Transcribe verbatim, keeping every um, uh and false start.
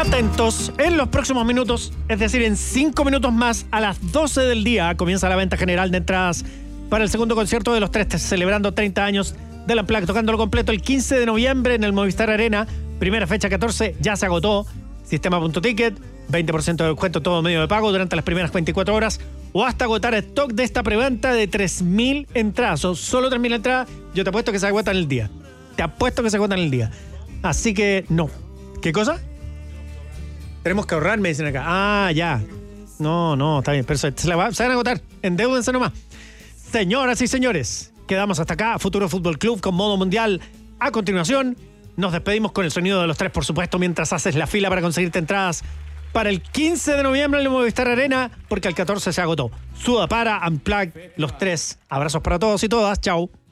atentos, en los próximos minutos, es decir, en cinco minutos más, a las doce del día, comienza la venta general de entradas para el segundo concierto de Los Tres, celebrando treinta años del Unplugged, tocándolo completo el quince de noviembre en el Movistar Arena. Primera fecha catorce, ya se agotó. Sistema.ticket, veinte por ciento de descuento todo medio de pago durante las primeras veinticuatro horas o hasta agotar el stock de esta preventa de tres mil entradas. O solo tres mil entradas, yo te apuesto que se agotan el día. Te apuesto que se agotan el día. Así que no. ¿Qué cosa? Tenemos que ahorrar, me dicen acá. Ah, ya. No, no, está bien, pero se, se, la va, se van a agotar. Endeúdense nomás. Señoras y señores, quedamos hasta acá. Futuro Fútbol Club con modo mundial. A continuación, nos despedimos con el sonido de Los Tres, por supuesto, mientras haces la fila para conseguirte entradas para el quince de noviembre en el Movistar Arena, porque el catorce se agotó. Suda para, Unplugged, Los Tres. Abrazos para todos y todas. Chao.